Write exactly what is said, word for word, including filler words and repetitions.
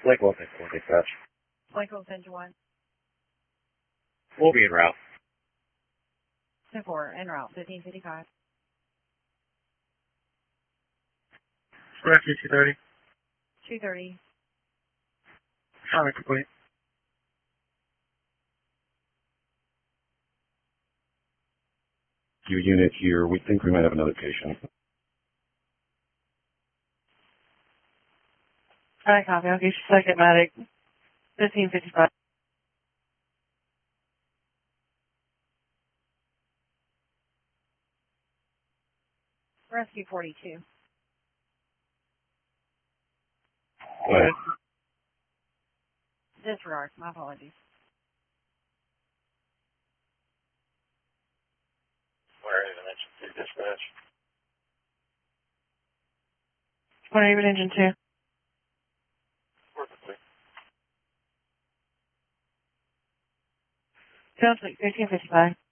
Lakeville, Lakeville, dispatch. Lakeville, Engine one. We'll be en route. ten four, en route, fifteen fifty-five. Rescue two thirty. two thirty. Sonic complete. Your unit here, we think we might have another patient. Alright, copy. I'll get you second medic. fifteen fifty-five. Rescue forty-two. Go ahead. Disregard. My apologies. Where is an engine two dispatch? What even engine two? Perfectly. Sounds like fifteen fifty-five.